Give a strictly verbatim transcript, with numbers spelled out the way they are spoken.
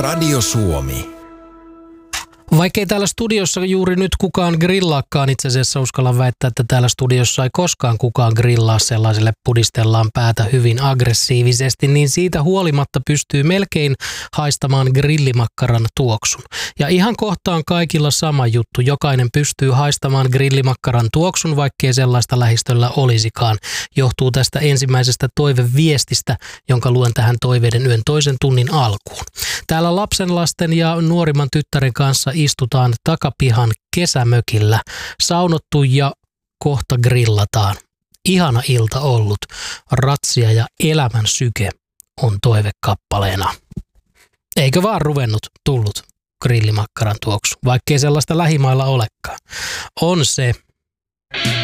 Radio Suomi. Vaikkei täällä studiossa juuri nyt kukaan grillaakaan, itse asiassa uskallan väittää, että täällä studiossa ei koskaan kukaan grillaa, sellaiselle pudistellaan päätä hyvin aggressiivisesti, niin siitä huolimatta pystyy melkein haistamaan grillimakkaran tuoksun. Ja ihan kohta on kaikilla sama juttu, jokainen pystyy haistamaan grillimakkaran tuoksun, vaikkei sellaista lähistöllä olisikaan. Johtuu tästä ensimmäisestä toiveviestistä, jonka luen tähän toiveiden yön toisen tunnin alkuun. Täällä lapsenlasten ja nuorimman tyttären kanssa istutaan takapihan kesämökillä, saunottu ja kohta grillataan. Ihana ilta ollut, ratsia ja elämän syke on toivekappaleena. Eikö vaan ruvennut tullut grillimakkaran tuoksu, vaikkei sellaista lähimailla olekaan. On se.